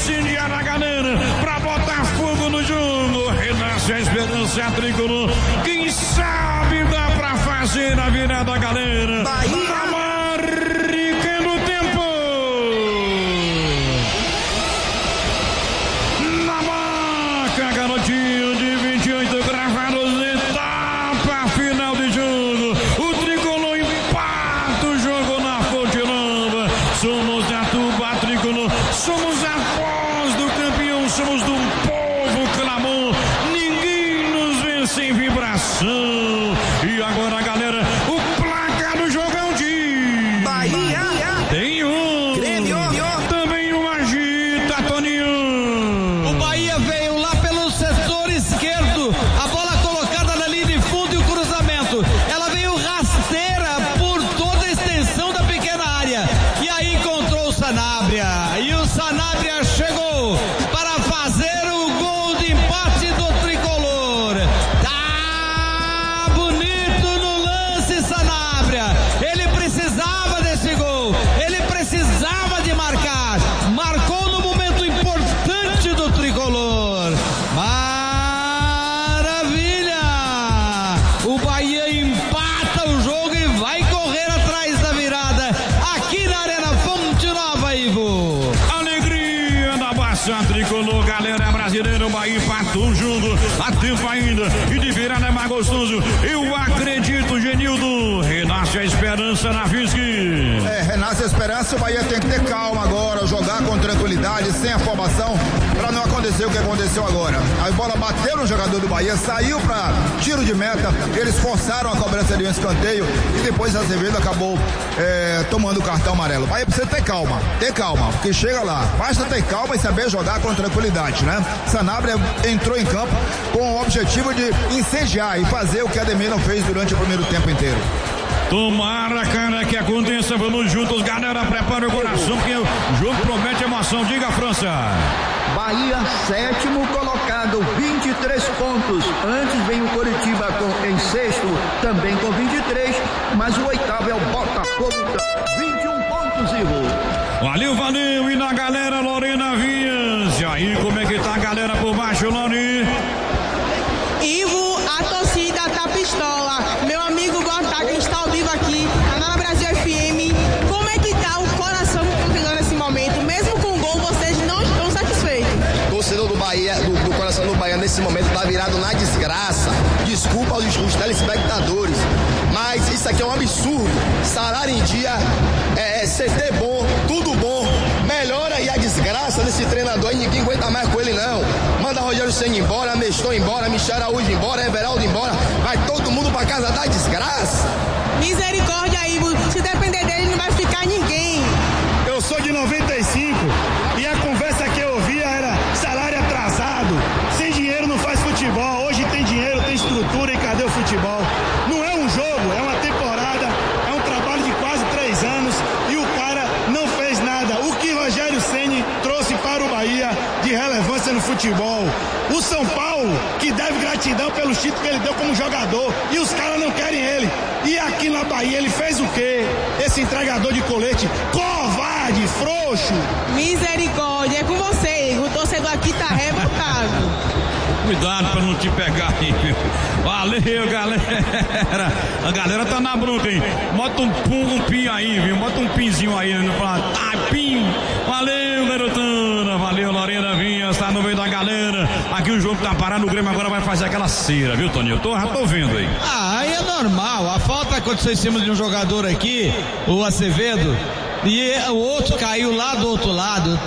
incendiar a galera, pra botar fogo no jogo. Renasce a esperança tricolor. Quem sabe dá pra fazer a virada, galera. Bahia. Na marca do tempo. Na marca, garotinho de 28 gravados. Etapa final de jogo. O tricolor empata o jogo na Fonte Nova. Somos a Tuba Tricolor. Somos a voz do campeão. Somos do povo clamor. Ninguém nos vence em vibração. E agora, galera, o placar do jogo é o de Bahia. Tem um Grêmio. Também um agita, Toninho. O Bahia veio lá pelo setor esquerdo, a bola colocada na linha de fundo e o cruzamento. Ela veio rasteira por toda a extensão da pequena área. E aí encontrou o Sanabria. E o Sanabria chegou para fazer o gol de empate do tricolor. Tá bonito no lance, Sanabria. Ele precisava desse gol. Ele precisava de marcar. Marcou no momento importante do tricolor. Maravilha! O Bahia empata o jogo e vai correr atrás da virada aqui na Arena Fonte Nova, Ivo. Alegria da Baça Tricolor, galera brasileira. O Bahia empata um jogo. Há tempo ainda. E de virada é mais gostoso. Eu acredito, Genildo. Renasce a esperança na Fisk. Renasce a esperança, o Bahia tem que ter calma agora, jogar com tranquilidade, sem afobação, para não acontecer o que aconteceu agora. A bola bateu no jogador do Bahia, saiu para tiro de meta, eles forçaram a cobrança de um escanteio e depois a Azevedo acabou tomando o cartão amarelo. O Bahia precisa ter calma, porque chega lá, basta ter calma e saber jogar com tranquilidade, né? Sanabria entrou em campo com o objetivo de incendiar e fazer o que Ademir não fez durante o primeiro tempo inteiro. Tomara, cara, que aconteça. Vamos juntos, galera. Prepara o coração, porque o jogo promete emoção. Diga, França. Bahia, 7º colocado, 23 pontos. Antes vem o Coritiba em sexto, também com 23. Mas o 8º é o Botafogo, 21 pontos, Ivo. Valeu. E na galera, Lorena Vinhas. E aí, como é que tá a galera por baixo, Lori? Ivo, a torcida tá pistola. Meu amigo Gotaca está ao vivo aqui, na Brasil FM. Como é que tá o coração do torcedor nesse momento? Mesmo com gol, vocês não estão satisfeitos? Torcedor do Bahia, do coração do Bahia nesse momento tá virado na desgraça. Desculpa aos telespectadores, mas isso aqui é um absurdo. Salário em dia, CT bom, tudo bom. Melhora aí a desgraça desse treinador e ninguém aguenta mais com ele não. Manda Rogério Ceni embora, Meston embora, Michel Araújo embora, Everaldo embora. Vai todo mundo pra casa da desgraça. Misericórdia, Ivo. Se depender dele, não vai ficar ninguém. Eu sou de 95 e a conversa que eu ouvia era salário atrasado. Sem dinheiro não faz futebol. Hoje tem dinheiro, tem estrutura e cadê o futebol? Não é um jogo, é uma temporada, é um trabalho de quase 3 anos e o cara não fez nada. O que Rogério Ceni trouxe para o Bahia de relevância no futebol? O São Paulo, que deve gratidão pelos títulos que ele deu como jogador, e os caras não querem ele. E aqui na Bahia ele fez o quê? Esse entregador de colete, covarde, frouxo. Misericórdia, é com você, Ivo. O torcedor aqui tá revoltado. Cuidado pra não te pegar aí. Valeu, galera. A galera tá na bronca, hein? Bota um pin aí, viu? Bota um pinzinho aí no prato. Pin. Valeu, garotana. Valeu, Lorena Vinhas. Tá no meio da galera. Aqui o jogo tá parado. O Grêmio agora vai fazer aquela cera, viu, Toninho? Já tô vendo aí. Aí é normal. A falta aconteceu em cima de um jogador aqui, o Azevedo, e o outro caiu lá do outro lado.